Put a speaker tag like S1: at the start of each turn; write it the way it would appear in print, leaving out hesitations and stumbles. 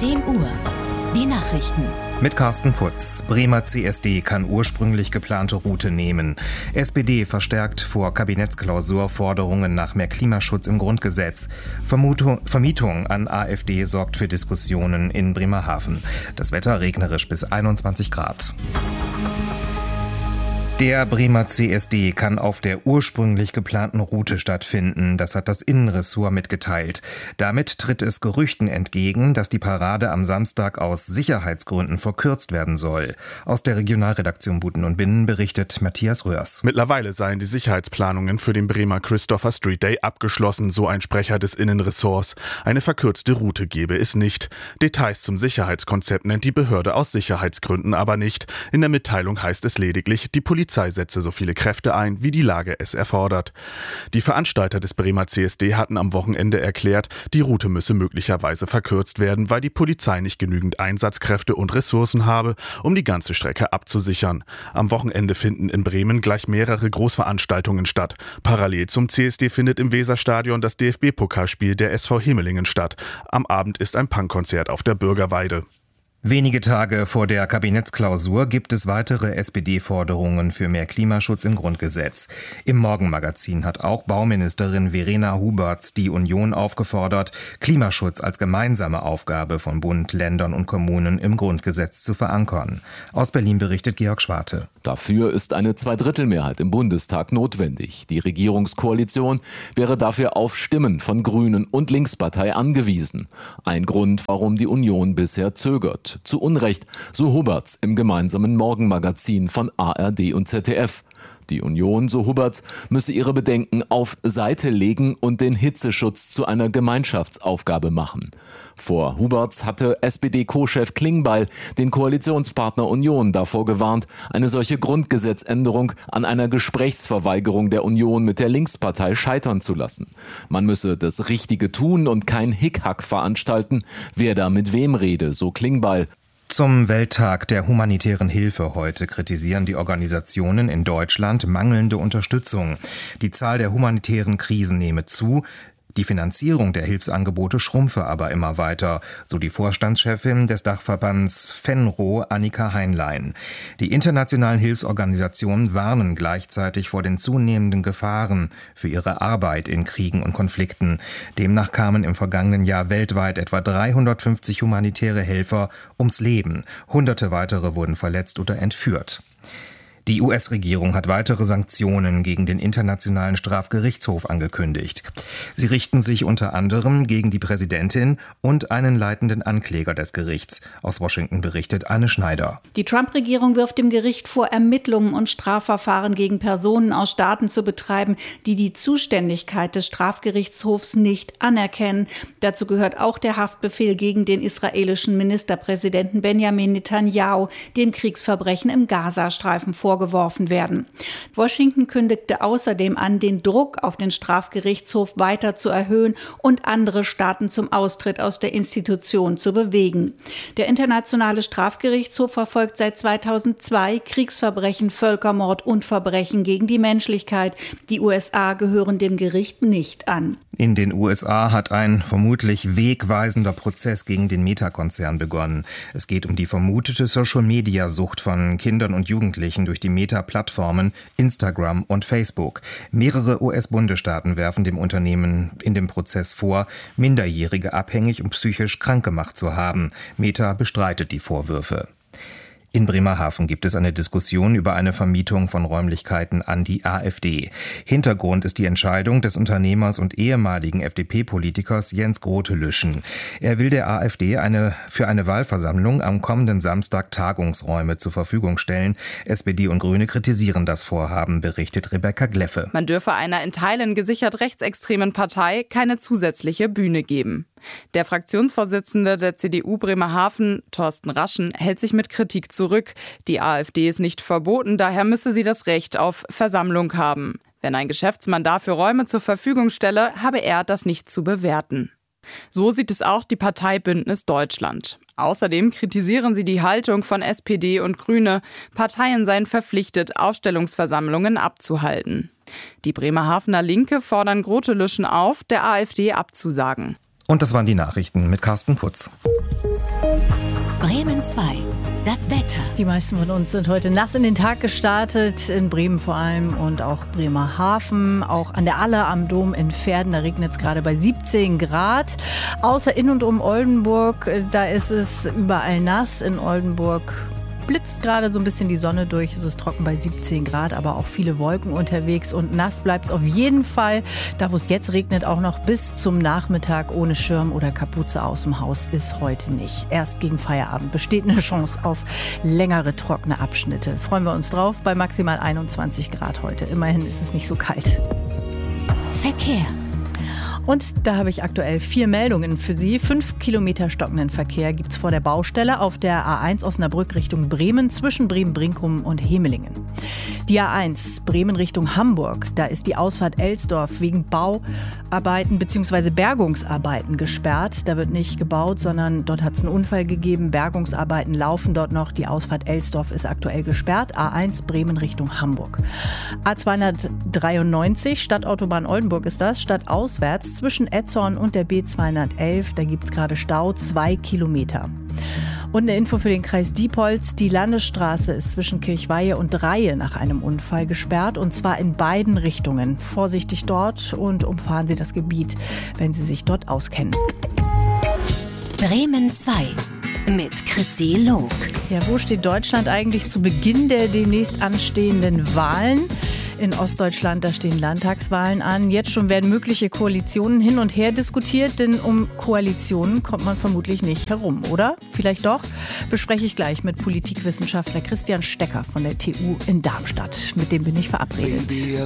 S1: 10 Uhr. Die Nachrichten.
S2: Mit Carsten Putz. Bremer CSD kann ursprünglich geplante Route nehmen. SPD verstärkt vor Kabinettsklausur Forderungen nach mehr Klimaschutz im Grundgesetz. Vermietung an AfD sorgt für Diskussionen in Bremerhaven. Das Wetter regnerisch bis 21 Grad. Der Bremer CSD kann auf der ursprünglich geplanten Route stattfinden, das hat das Innenressort mitgeteilt. Damit tritt es Gerüchten entgegen, dass die Parade am Samstag aus Sicherheitsgründen verkürzt werden soll. Aus der Regionalredaktion Buten und Binnen berichtet Matthias Röhrs.
S3: Mittlerweile seien die Sicherheitsplanungen für den Bremer Christopher Street Day abgeschlossen, so ein Sprecher des Innenressorts. Eine verkürzte Route gebe es nicht. Details zum Sicherheitskonzept nennt die Behörde aus Sicherheitsgründen aber nicht. In der Mitteilung heißt es lediglich, die Polizei setze so viele Kräfte ein, wie die Lage es erfordert. Die Veranstalter des Bremer CSD hatten am Wochenende erklärt, die Route müsse möglicherweise verkürzt werden, weil die Polizei nicht genügend Einsatzkräfte und Ressourcen habe, um die ganze Strecke abzusichern. Am Wochenende finden in Bremen gleich mehrere Großveranstaltungen statt. Parallel zum CSD findet im Weserstadion das DFB-Pokalspiel der SV Himmelingen statt. Am Abend ist ein Punkkonzert auf der Bürgerweide.
S2: Wenige Tage vor der Kabinettsklausur gibt es weitere SPD-Forderungen für mehr Klimaschutz im Grundgesetz. Im Morgenmagazin hat auch Bauministerin Verena Huberts die Union aufgefordert, Klimaschutz als gemeinsame Aufgabe von Bund, Ländern und Kommunen im Grundgesetz zu verankern. Aus Berlin berichtet Georg Schwarte.
S4: Dafür ist eine Zweidrittelmehrheit im Bundestag notwendig. Die Regierungskoalition wäre dafür auf Stimmen von Grünen und Linkspartei angewiesen. Ein Grund, warum die Union bisher zögert. Zu Unrecht, so Huberts im gemeinsamen Morgenmagazin von ARD und ZDF. Die Union, so Huberts, müsse ihre Bedenken auf Seite legen und den Hitzeschutz zu einer Gemeinschaftsaufgabe machen. Vor Huberts hatte SPD-Co-Chef Klingbeil den Koalitionspartner Union davor gewarnt, eine solche Grundgesetzänderung an einer Gesprächsverweigerung der Union mit der Linkspartei scheitern zu lassen. Man müsse das Richtige tun und kein Hickhack veranstalten, wer da mit wem rede, so Klingbeil.
S2: Zum Welttag der humanitären Hilfe heute kritisieren die Organisationen in Deutschland mangelnde Unterstützung. Die Zahl der humanitären Krisen nehme zu. Die Finanzierung der Hilfsangebote schrumpfe aber immer weiter, so die Vorstandschefin des Dachverbands Fenro, Annika Heinlein. Die internationalen Hilfsorganisationen warnen gleichzeitig vor den zunehmenden Gefahren für ihre Arbeit in Kriegen und Konflikten. Demnach kamen im vergangenen Jahr weltweit etwa 350 humanitäre Helfer ums Leben. Hunderte weitere wurden verletzt oder entführt. Die US-Regierung hat weitere Sanktionen gegen den Internationalen Strafgerichtshof angekündigt. Sie richten sich unter anderem gegen die Präsidentin und einen leitenden Ankläger des Gerichts. Aus Washington berichtet Anne Schneider.
S5: Die Trump-Regierung wirft dem Gericht vor, Ermittlungen und Strafverfahren gegen Personen aus Staaten zu betreiben, die die Zuständigkeit des Strafgerichtshofs nicht anerkennen. Dazu gehört auch der Haftbefehl gegen den israelischen Ministerpräsidenten Benjamin Netanyahu, dem Kriegsverbrechen im Gazastreifen vorgeworfen werden. Washington kündigte außerdem an, den Druck auf den Strafgerichtshof weiter zu erhöhen und andere Staaten zum Austritt aus der Institution zu bewegen. Der Internationale Strafgerichtshof verfolgt seit 2002 Kriegsverbrechen, Völkermord und Verbrechen gegen die Menschlichkeit. Die USA gehören dem Gericht nicht an.
S2: In den USA hat ein vermutlich wegweisender Prozess gegen den Meta-Konzern begonnen. Es geht um die vermutete Social-Media-Sucht von Kindern und Jugendlichen durch die Meta-Plattformen Instagram und Facebook. Mehrere US-Bundesstaaten werfen dem Unternehmen in dem Prozess vor, Minderjährige abhängig und psychisch krank gemacht zu haben. Meta bestreitet die Vorwürfe. In Bremerhaven gibt es eine Diskussion über eine Vermietung von Räumlichkeiten an die AfD. Hintergrund ist die Entscheidung des Unternehmers und ehemaligen FDP-Politikers Jens Grotelüschen. Er will der AfD für eine Wahlversammlung am kommenden Samstag Tagungsräume zur Verfügung stellen. SPD und Grüne kritisieren das Vorhaben, berichtet Rebecca Gleffe.
S6: Man dürfe einer in Teilen gesichert rechtsextremen Partei keine zusätzliche Bühne geben. Der Fraktionsvorsitzende der CDU Bremerhaven, Thorsten Raschen, hält sich mit Kritik zurück. Die AfD ist nicht verboten, daher müsse sie das Recht auf Versammlung haben. Wenn ein Geschäftsmann dafür Räume zur Verfügung stelle, habe er das nicht zu bewerten. So sieht es auch die Partei Bündnis Deutschland. Außerdem kritisieren sie die Haltung von SPD und Grüne. Parteien seien verpflichtet, Aufstellungsversammlungen abzuhalten. Die Bremerhavener Linke fordern Grotelüschen auf, der AfD abzusagen.
S2: Und das waren die Nachrichten mit Carsten Putz.
S1: Bremen 2. Das Wetter.
S7: Die meisten von uns sind heute nass in den Tag gestartet, in Bremen vor allem und auch Bremerhaven, auch an der Aller am Dom in Verden, da regnet es gerade bei 17 Grad. Außer in und um Oldenburg, da ist es überall nass. In Oldenburg blitzt gerade so ein bisschen die Sonne durch, es ist trocken bei 17 Grad, aber auch viele Wolken unterwegs und nass bleibt es auf jeden Fall. Da wo es jetzt regnet, auch noch bis zum Nachmittag ohne Schirm oder Kapuze aus dem Haus ist heute nicht. Erst gegen Feierabend besteht eine Chance auf längere trockene Abschnitte. Freuen wir uns drauf bei maximal 21 Grad heute. Immerhin ist es nicht so kalt.
S1: Verkehr.
S7: Und da habe ich aktuell 4 Meldungen für Sie. 5 Kilometer stockenden Verkehr gibt es vor der Baustelle auf der A1 Osnabrück Richtung Bremen zwischen Bremen-Brinkum und Hemelingen. Die A1 Bremen Richtung Hamburg, da ist die Ausfahrt Elsdorf wegen Bauarbeiten bzw. Bergungsarbeiten gesperrt. Da wird nicht gebaut, sondern dort hat es einen Unfall gegeben. Bergungsarbeiten laufen dort noch. Die Ausfahrt Elsdorf ist aktuell gesperrt. A1 Bremen Richtung Hamburg. A293 Stadtautobahn Oldenburg ist das, stadtauswärts zwischen Etzorn und der B211. Da gibt es gerade Stau, 2 Kilometer. Und eine Info für den Kreis Diepholz. Die Landesstraße ist zwischen Kirchweihe und Dreie nach einem Unfall gesperrt und zwar in beiden Richtungen. Vorsichtig dort und umfahren Sie das Gebiet, wenn Sie sich dort auskennen.
S1: Bremen 2 mit Chrissy Log.
S7: Ja, wo steht Deutschland eigentlich zu Beginn der demnächst anstehenden Wahlen? In Ostdeutschland, da stehen Landtagswahlen an. Jetzt schon werden mögliche Koalitionen hin und her diskutiert, denn um Koalitionen kommt man vermutlich nicht herum, oder? Vielleicht doch? Bespreche ich gleich mit Politikwissenschaftler Christian Stecker von der TU in Darmstadt. Mit dem bin ich verabredet.